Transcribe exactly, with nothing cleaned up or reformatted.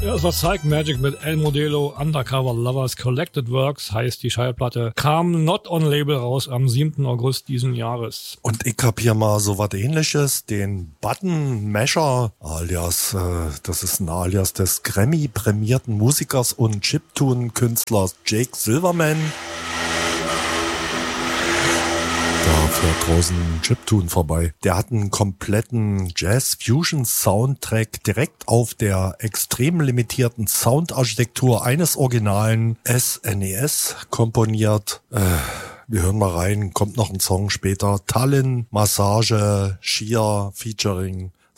Das war Psych Magic mit El Modelo, Undercover Lovers, Collected Works heißt die Schallplatte. Kam Not On Label raus am siebten August diesen Jahres. Und ich hab hier mal so was Ähnliches, den Button Masher, alias, äh, das ist ein Alias des Grammy-prämierten Musikers und Chiptune-Künstlers Jake Silverman. Da fährt draußen ein Chiptune vorbei. Der hat einen kompletten Jazz-Fusion-Soundtrack direkt auf der extrem limitierten Soundarchitektur eines originalen S N E S komponiert. Äh, wir hören mal rein, kommt noch ein Song später. Tallinn, Massage, Sheer, featuring